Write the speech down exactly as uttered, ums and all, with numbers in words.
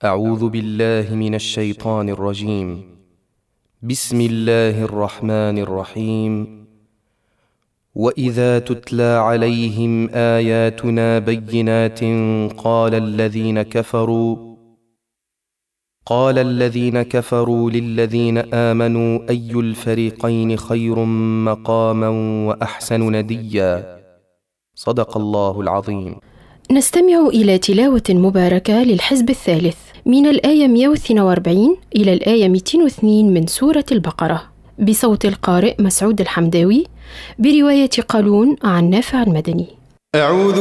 أعوذ بالله من الشيطان الرجيم. بسم الله الرحمن الرحيم. وإذا تتلى عليهم آياتنا بينات قال الذين كفروا قال الذين كفروا للذين آمنوا أي الفريقين خير مقاما وأحسن نديا. صدق الله العظيم. نستمع إلى تلاوة مباركة للحزب الثالث من الآية مئة واثنين وأربعين إلى الآية مئتين واثنين من سورة البقرة بصوت القارئ مسعود الحمداوي برواية قالون عن نافع المدني. أعوذ